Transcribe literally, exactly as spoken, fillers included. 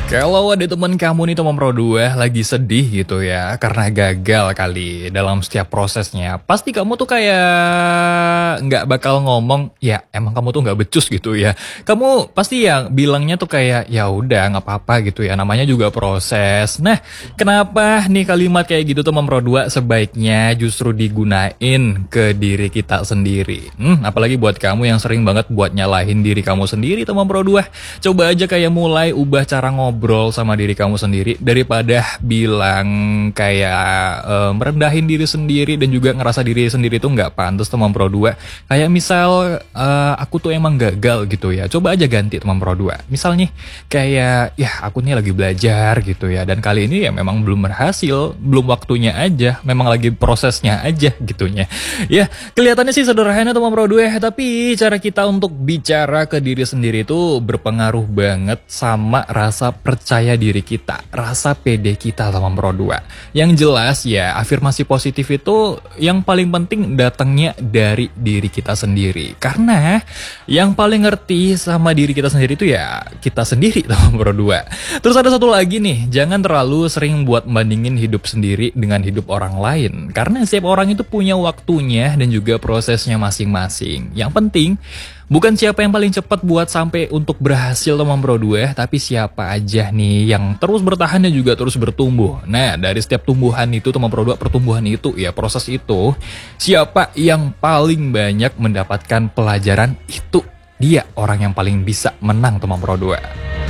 Kalau ada teman kamu nih teman Pro dua lagi sedih gitu ya karena gagal kali dalam setiap prosesnya, pasti kamu tuh kayak nggak bakal ngomong, "Ya emang kamu tuh nggak becus," gitu ya. Kamu pasti yang bilangnya tuh kayak, "Ya udah nggak apa-apa," gitu ya, namanya juga proses. Nah, kenapa nih kalimat kayak gitu teman Pro dua sebaiknya justru digunain ke diri kita sendiri? Hmm, apalagi buat kamu yang sering banget buat nyalahin diri kamu sendiri teman Pro dua. Coba aja kayak mulai ubah cara ngobrol sama diri kamu sendiri daripada bilang kayak eh, merendahin diri sendiri dan juga ngerasa diri sendiri tuh nggak pantas teman Pro dua. Kayak misal eh, aku tuh emang gagal gitu ya. Coba aja ganti teman Pro dua. Misalnya kayak ya aku nih lagi belajar gitu ya dan kali ini ya memang belum berhasil, belum waktunya aja, memang lagi prosesnya aja gitunya. Ya, kelihatannya sih sederhana teman Pro dua, tapi cara kita untuk bicara ke diri sendiri itu berpengaruh banget sama rasa percaya diri kita, rasa pede kita teman Pro dua. Yang jelas ya, afirmasi positif itu yang paling penting datangnya dari diri kita sendiri. Karena yang paling ngerti sama diri kita sendiri itu ya kita sendiri teman Pro dua. Terus ada satu lagi nih, jangan terlalu sering buat bandingin hidup sendiri dengan hidup orang lain. Karena setiap orang itu punya waktunya dan juga prosesnya masing-masing. Yang penting bukan siapa yang paling cepat buat sampai untuk berhasil teman Pro dua, tapi siapa aja nih yang terus bertahan dan juga terus bertumbuh. Nah, dari setiap tumbuhan itu teman Pro dua, pertumbuhan itu ya proses itu, siapa yang paling banyak mendapatkan pelajaran itu dia orang yang paling bisa menang teman Pro dua.